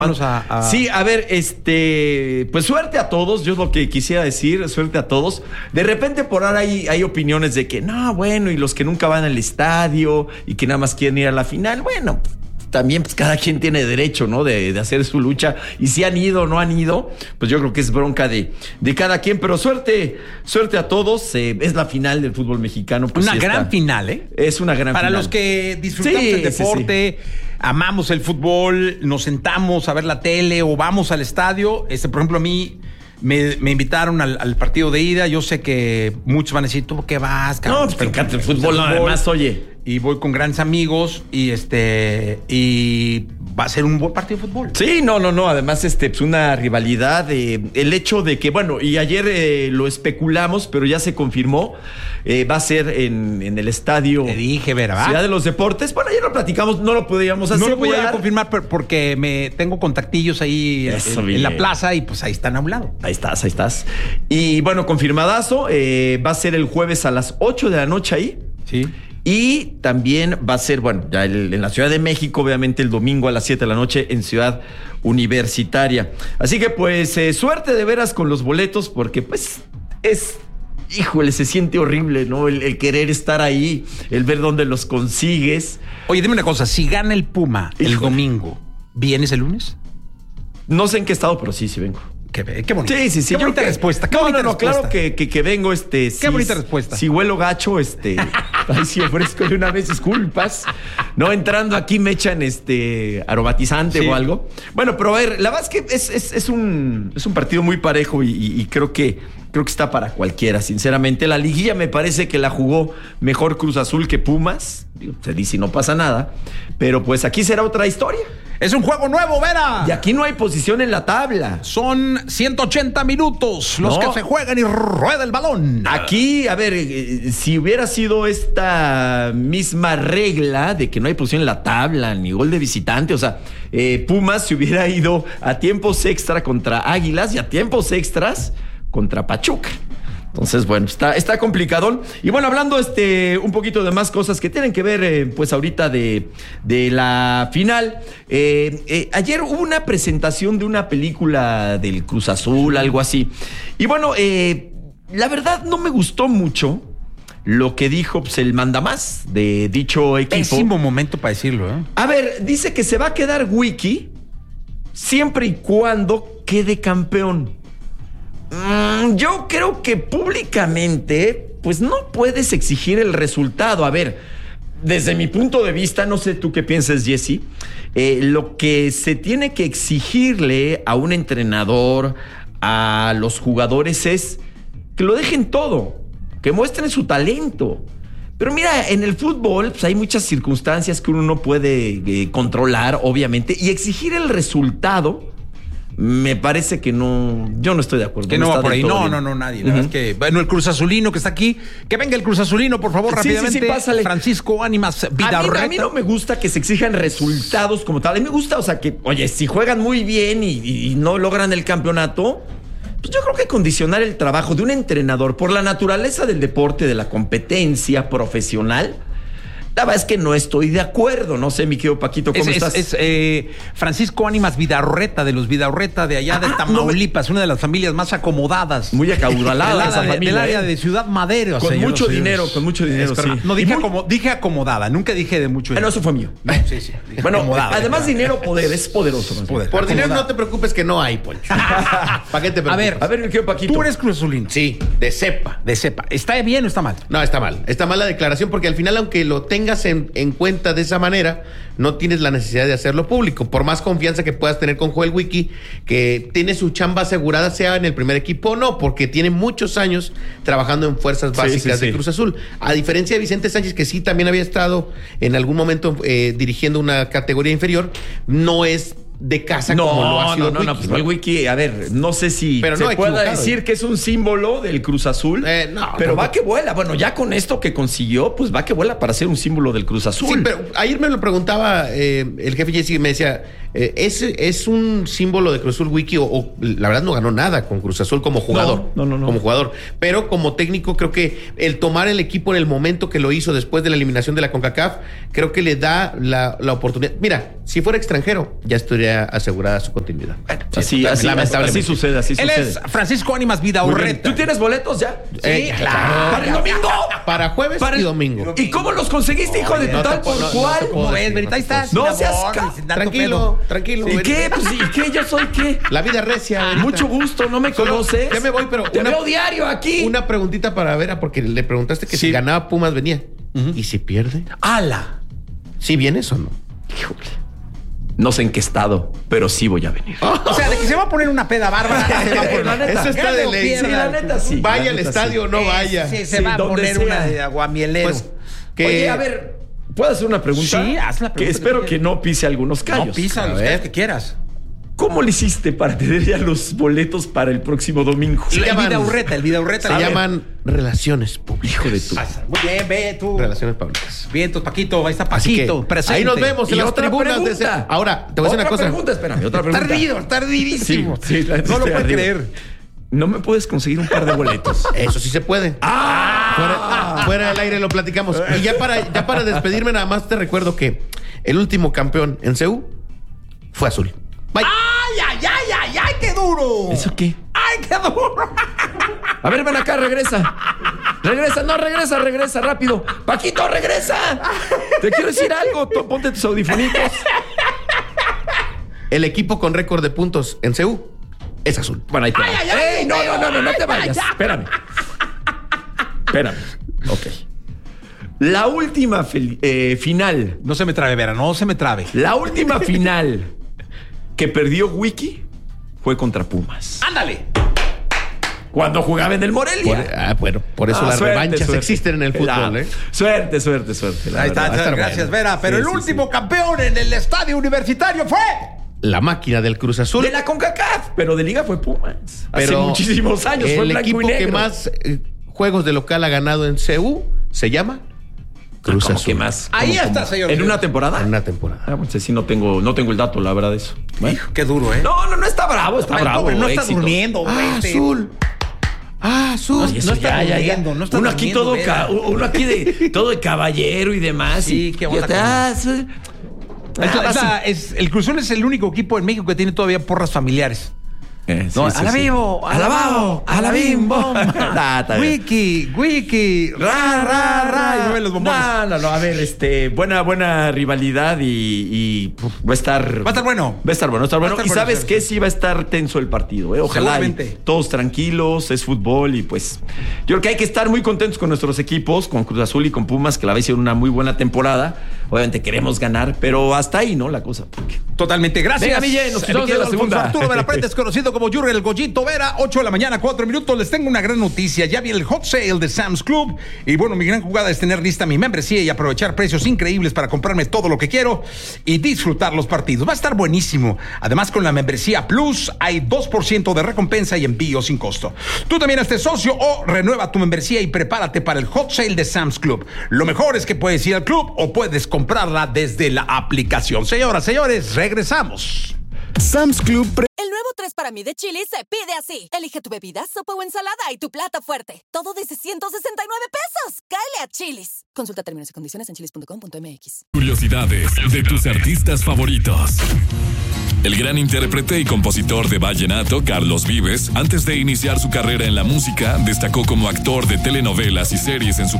Sí, a ver, pues suerte a todos, yo es lo que quisiera decir, suerte a todos. De repente por ahora hay opiniones de que, no, bueno, y los que nunca van al estadio y que nada más quieren ir a la final, bueno, también pues cada quien tiene derecho, ¿no? De hacer su lucha. Y si han ido o no han ido, pues yo creo que es bronca de cada quien. Pero suerte a todos. Es la final del fútbol mexicano. Pues una gran final, ¿eh? Es una gran final. Para los que disfrutamos el deporte, amamos el fútbol, nos sentamos a ver la tele o vamos al estadio. Por ejemplo, a mí me invitaron al partido de ida. Yo sé que muchos van a decir, ¿tú qué vas, cabrón? No, pues te encanta el fútbol, además, oye. Y voy con grandes amigos y va a ser un buen partido de fútbol. Sí, no. Además, pues una rivalidad. El hecho de que, bueno, y ayer lo especulamos, pero ya se confirmó. Va a ser en el estadio. Te dije, ¿verdad? Ciudad de los Deportes. Bueno, ayer lo platicamos, no lo podíamos hacer. No lo podía yo confirmar porque tengo contactillos ahí en la plaza y pues ahí están a un lado. Ahí estás. Y bueno, confirmadazo. Va a ser el jueves a las 8 de la noche ahí. Sí. Y también va a ser, bueno, ya en la Ciudad de México, obviamente el domingo a las 7 de la noche en Ciudad Universitaria. Así que pues suerte de veras con los boletos porque pues híjole, se siente horrible, ¿no? El querer estar ahí, el ver dónde los consigues. Oye, dime una cosa, si gana el Puma el domingo, ¿vienes el lunes? No sé en qué estado, pero sí vengo. Qué bonito. Sí. Qué bonita respuesta. Qué bonita respuesta. Claro que vengo, Qué bonita respuesta. Si huelo gacho, ahí sí ofrezco de una vez disculpas. No, entrando aquí me echan aromatizante o algo. Bueno, pero a ver, la verdad es que es un partido muy parejo y creo que está para cualquiera, sinceramente. La liguilla me parece que la jugó mejor Cruz Azul que Pumas. Se dice y no pasa nada. Pero pues aquí será otra historia. Es un juego nuevo, Vera. Y aquí no hay posición en la tabla. Son 180 minutos los que se juegan y rueda el balón. Aquí, a ver, si hubiera sido esta misma regla de que no hay posición en la tabla, ni gol de visitante, o sea, Pumas se hubiera ido a tiempos extra contra Águilas y a tiempos extras contra Pachuca. Entonces, bueno, está complicadón. Y bueno, hablando un poquito de más cosas que tienen que ver, pues ahorita de la final. Ayer hubo una presentación de una película del Cruz Azul, algo así. Y bueno, la verdad no me gustó mucho lo que dijo pues, el mandamás de dicho equipo. Pésimo momento para decirlo, ¿eh? A ver, dice que se va a quedar Wiki siempre y cuando quede campeón. Yo creo que públicamente, pues no puedes exigir el resultado. A ver, desde mi punto de vista, no sé tú qué piensas, Jesse, lo que se tiene que exigirle a un entrenador, a los jugadores es que lo dejen todo, que muestren su talento. Pero mira, en el fútbol pues hay muchas circunstancias que uno no puede controlar, obviamente, y exigir el resultado me parece que no, yo no estoy de acuerdo. Que no va por ahí. No, nadie. La verdad es que, bueno, el Cruz Azulino que está aquí, que venga el Cruz Azulino, por favor, rápidamente. Sí, pásale. Francisco Ánimas Vidarreta. A mí no me gusta que se exijan resultados como tal. A mí me gusta, o sea, que, oye, si juegan muy bien y no logran el campeonato, pues yo creo que condicionar el trabajo de un entrenador por la naturaleza del deporte, de la competencia profesional, la verdad es que no estoy de acuerdo. No sé, mi querido Paquito, ¿cómo estás? Francisco Ánimas Vidarreta, de los Vidarreta de allá de Tamaulipas, una de las familias más acomodadas. Muy acaudalada esa familia. Del área de Ciudad Madero. Con mucho dinero, sí. No, dije acomodada, nunca dije de mucho dinero. No, eso fue mío. Sí. Bueno, además dinero, poder, es poderoso. Por dinero no te preocupes que no hay, Poncho. ¿Para qué te preocupes? A ver, mi querido Paquito. Tú eres Cruz Azulino. Sí, de cepa. ¿Está bien o está mal? No, está mal. Está mal la declaración porque al final, aunque lo tengas en cuenta de esa manera, no tienes la necesidad de hacerlo público. Por más confianza que puedas tener con Joel Wiki, que tiene su chamba asegurada, sea en el primer equipo o no, porque tiene muchos años trabajando en fuerzas básicas de Cruz Azul. A diferencia de Vicente Sánchez, que sí también había estado en algún momento dirigiendo una categoría inferior, no es de casa como lo ha sido Wiki. Pues el Wiki, a ver, no sé si pero se pueda decir que es un símbolo del Cruz Azul, pero va que vuela. Bueno, ya con esto que consiguió, pues va que vuela para ser un símbolo del Cruz Azul. Sí, pero ayer me lo preguntaba el jefe Jesse, me decía, Es un símbolo de Cruz Azul Wiki, o la verdad no ganó nada con Cruz Azul como jugador. No. Como jugador. Pero como técnico, creo que el tomar el equipo en el momento que lo hizo después de la eliminación de la CONCACAF, creo que le da la oportunidad. Mira, si fuera extranjero, ya estaría asegurada su continuidad. Así sucede. Él es Francisco Ánimas Vidaurreta. ¿Tú tienes boletos ya? Sí, claro. ¿Para el domingo? Para jueves y domingo. ¿Y cómo los conseguiste, hijo de tu tal por cuál? ¿Cómo ves, Verita? Ahí está. No seas Tranquilo. ¿Y qué? Pues, ¿y qué? ¿Yo soy qué? La vida recia. Verita. Mucho gusto, no me conoces. Ya me voy, pero te veo diario aquí. Una preguntita para Vera, porque le preguntaste que si ganaba Pumas venía. ¿Y si pierde? ¡Hala! ¿Sí vienes o no? Híjole. No sé en qué estado, pero sí voy a venir. O sea, de que se va a poner una peda bárbara. Eso está de ley. Sí, la neta sí. Vaya al estadio o no vaya. Sí, se va a poner una de aguamielero. Pues, Oye, a ver, ¿puedo hacer una pregunta? Sí, haz la pregunta. Que espero que no pise algunos callos. No pisa los callos que quieras. ¿Cómo le hiciste para tener ya los boletos para el próximo domingo? El Vidaurreta. Se llaman relaciones públicas. Hijo de tu. Muy bien, ve tú. Relaciones públicas. Bien, tu Paquito, ahí está Así que Paquito, presente. ahí nos vemos en Y las otra tribunas. pregunta. Ahora, te voy a decir una cosa. Otra pregunta. Está ardidísimo. Sí, la neta no lo estoy puedo ardido. creer. ¿No me puedes conseguir un par de boletos? Eso sí se puede. Fuera del aire lo platicamos. Y ya para despedirme, nada más te recuerdo que el último campeón en CU fue Azul. Bye. ¡Ay, qué duro! ¿Eso qué? ¡Ay, qué duro! A ver, ven acá, regresa, rápido. Paquito, regresa. Te quiero decir algo. Ponte tus audifonitos. El equipo con récord de puntos en CU es Azul. Bueno, ahí te va. ¡Ey! No te vayas. Espérame. Ok. La última final. No se me trabe, Vera, no se me trabe. La última final que perdió Wiki fue contra Pumas. ¡Ándale! Cuando jugaba en el Morelia. Por eso las revanchas existen en el fútbol, Suerte. Ahí está, gracias, Vera. Pero el último campeón en el estadio universitario fue la máquina del Cruz Azul. De la CONCACAF, pero de Liga fue Pumas. Hace muchísimos años fue el blanco equipo y negro. que más juegos de local ha ganado en CU se llama Cruz Azul. ¿Qué más? Ahí está, señor. ¿En una temporada? En una temporada. Pues sí, no tengo el dato, la verdad, de eso. Bueno. Hijo, qué duro, ¿eh? No está bravo, está bravo. No está éxito. durmiendo, Azul. Azul. No está durmiendo, no está uno aquí durmiendo, uno aquí de todo de caballero y demás. Sí, qué onda. El Cruz Azul es el único equipo en México que tiene todavía porras familiares. A la vivo, a la bao, a la bim bom. Wiki, ra. Y mueven los bombones. No, a ver, buena rivalidad y va a estar bueno. Va a estar bueno. Y sabes qué, sí va a estar tenso el partido, Ojalá todos tranquilos, es fútbol y pues yo creo que hay que estar muy contentos con nuestros equipos, con Cruz Azul y con Pumas, que la vez hicieron una muy buena temporada. Obviamente queremos ganar, pero hasta ahí, ¿no? La cosa. Totalmente, gracias. Venga, Miguel, nos quedamos en la segunda. Arturo Verapret es conocido como Jurgen el Goyito Vera, 8 de la mañana, 4 minutos. Les tengo una gran noticia. Ya vi el hot sale de Sam's Club. Y bueno, mi gran jugada es tener lista mi membresía y aprovechar precios increíbles para comprarme todo lo que quiero y disfrutar los partidos. Va a estar buenísimo. Además, con la membresía Plus hay 2% de recompensa y envío sin costo. Tú también estés socio o renueva tu membresía y prepárate para el hot sale de Sam's Club. Lo mejor es que puedes ir al club o puedes comprarla desde la aplicación. Señoras, señores, regresamos. Sam's Club El nuevo 3 para mí de Chili's se pide así. Elige tu bebida, sopa o ensalada y tu plato fuerte. Todo de $169 pesos. ¡Cáele a Chili's! Consulta términos y condiciones en chilis.com.mx. Curiosidades de tus artistas favoritos. El gran intérprete y compositor de vallenato, Carlos Vives, antes de iniciar su carrera en la música, destacó como actor de telenovelas y series en su